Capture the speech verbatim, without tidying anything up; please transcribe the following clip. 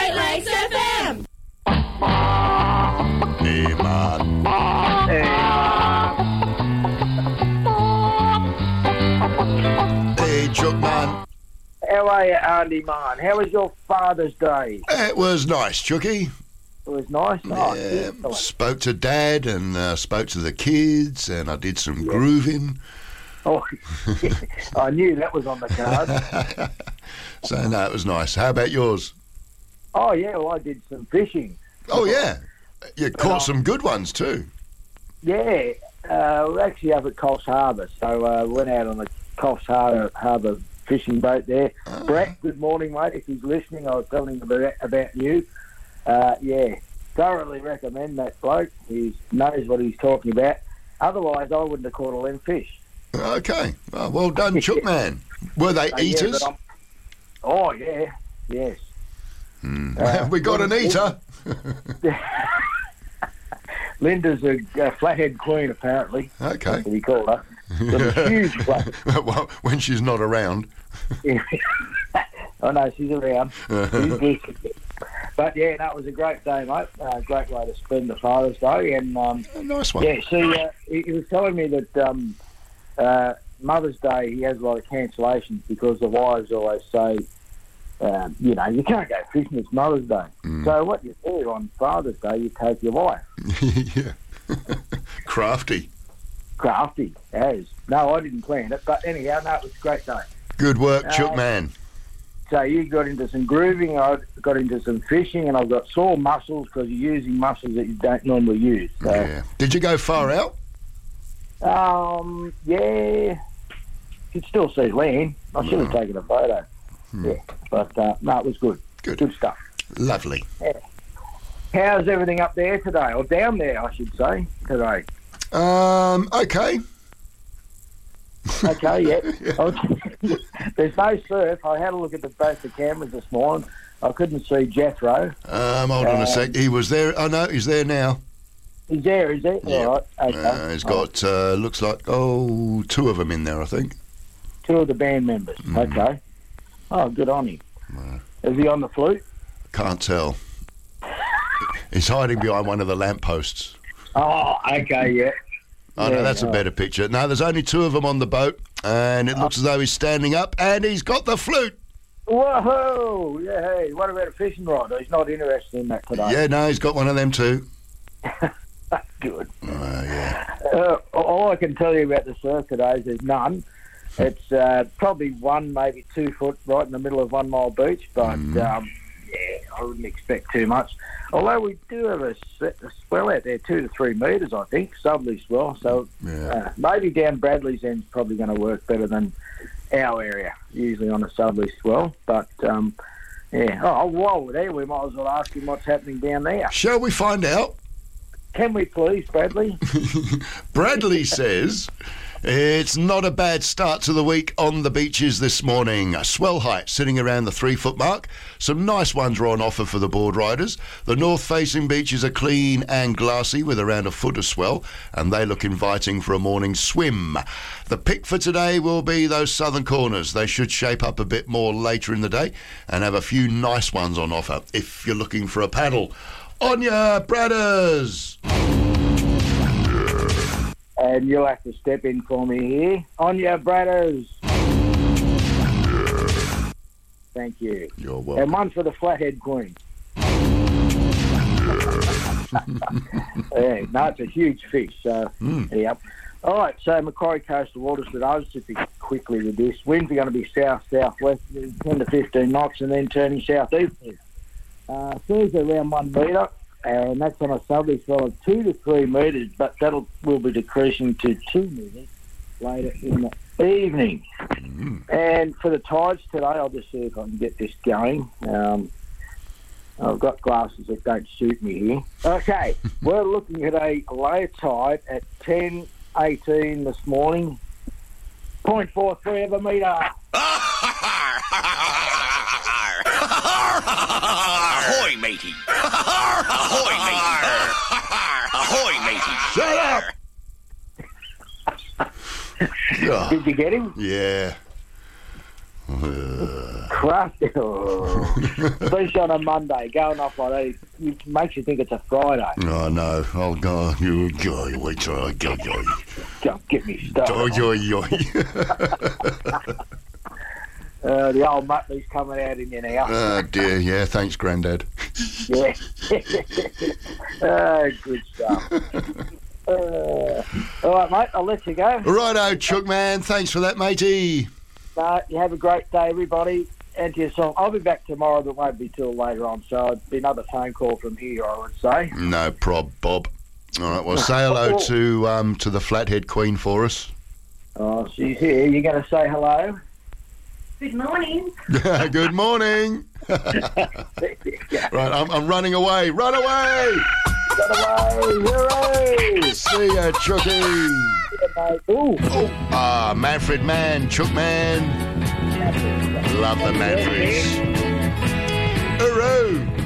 Great Lakes F M. Hey, man. Hey. Hey, Chuck, man. How are you, Andy, man? How was your Father's Day? It was nice, Chucky. It was nice. Oh, Yeah, excellent. spoke to Dad and uh, spoke to the kids, and I did some grooving. Oh, I knew that was on the card. So, no, it was nice. How about yours? Oh, yeah, well, I did some fishing. Oh, yeah. You caught some good ones, too. Yeah, uh, we're actually up at Coffs Harbour, so uh, went out on the Coffs Harbour, Harbour fishing boat there. Oh. Brett, good morning, mate. If he's listening, I was telling him about, about you. Uh, yeah, thoroughly recommend that bloke. He knows what he's talking about. Otherwise, I wouldn't have caught all them fish. Okay. Oh, well done, Chuck, man. Were they Uh, yeah, eaters? but I'm- oh, yeah, yes. Hmm. Uh, we got an eater. Linda's a, a flathead queen, apparently. Okay. That's what we call her. Got a huge flat. Well, when she's not around. Oh, no, she's around. She's good. But, yeah, that was a great day, mate. Uh, great way to spend the Father's Day. And, um, A nice one. yeah, see, uh, he, he was telling me that um, uh, Mother's Day, he has a lot of cancellations because the wives always say, um, you know, you can't go fishing, it's Mother's Day. Mm. So what you do on Father's Day, you take your wife. Yeah. Crafty. Crafty, as. No, I didn't plan it, but anyhow, no, it was a great day. Good work, Uh, Chuck, man. So you got into some grooving, I got into some fishing, and I've got sore muscles because you're using muscles that you don't normally use. So, Yeah. Did you go far out? um, yeah, you could still see land. I should have No. taken a photo. Hmm. Yeah, but uh, no, it was good. Good. Good stuff. Lovely. How's everything up there today, or down there, I should say, today? Um, okay. Okay, yeah. I was- There's no surf. I had a look at the, both the cameras this morning. I couldn't see Jethro. Um, hold on a Um, sec. He was there. Oh, no, he's there now. He's there, is he? Yeah. All right. Okay. Uh, he's got, uh, looks like, oh, two of them in there, I think. Two of the band members. Mm. Okay. Oh, good on him. Wow. Is he on the flute? Can't tell. He's hiding behind one of the lampposts. Oh, okay, yeah. Oh, Yeah, no, that's a oh. better picture. No, there's only two of them on the boat, and it looks as though he's standing up, and he's got the flute. Whoa! Yeah, hey, what about a fishing rod? He's not interested in that today. Yeah, no, he's got one of them too. Good. Oh, yeah. Uh, all I can tell you about the surf today is there's none. It's uh, probably one, maybe two foot right in the middle of One Mile Beach, but Mm. um, yeah, I wouldn't expect too much. Although we do have a, s- a swell out there, two to three metres, I think, southerly swell. So Yeah. uh, maybe down Bradley's end's probably going to work better than our area, usually on a southerly swell. But um, yeah, oh, while we're there, we might as well ask him what's happening down there. Shall we find out? Can we please, Bradley? Bradley says it's not a bad start to the week on the beaches this morning. A swell height sitting around the three foot mark. Some nice ones are on offer for the board riders. The north facing beaches are clean and glassy with around a foot of swell, and they look inviting for a morning swim. The pick for today will be those southern corners. They should shape up a bit more later in the day and have a few nice ones on offer if you're looking for a paddle. On ya, Bradders! And you'll have to step in for me here. On your brothers. Thank you. You're And welcome. one for the Flathead Queen. Yeah, no, it's a huge fish. So, Mm. yeah. All right, so Macquarie Coastal Waters, but I was just be quickly with this. Winds are going to be south-southwest, ten to fifteen knots, and then turning south-east. Uh, Thursday around one metre, and that's on a southerly swell of two to three metres, but that'll will be decreasing to two metres later in the evening. Mm. And for the tides today, I'll just see if I can get this going. Um, I've got glasses that don't suit me here. Okay, we're looking at a low tide at ten eighteen this morning, zero point four three of a metre. Ahoy, matey! Ahoy, matey! Ahoy, matey! Shut up! Oh, Did you get him? yeah. Uh, Crafty. Oh. Especially on a Monday, going off like that, it makes you think it's a Friday. Oh, no. Oh, God. You go. Wait till I go. Go. Don't get me started. Oh, yo, yo. Uh, the old Mutley's coming out in you now. Oh, dear. Yeah, thanks, Grandad. Yeah. uh, good stuff. Uh, all right, mate, I'll let you go. Righto, Chook, man. Thanks for that, matey. Uh, you have a great day, everybody. And to yourself. I'll be back tomorrow, but won't be till later on. So it'd be another phone call from here, I would say. No prob, Bob. All right, well, say hello to um, to the Flathead Queen for us. Oh, she's here. You're going to say hello? Good morning. Good morning. Right, I'm, I'm running away. Run away! Run away! Hooray! See ya, Chookie. Yeah, mate. Ooh, ooh. Ah, Manfred Man, Chook Man. Love the Manfreds. Hooroo!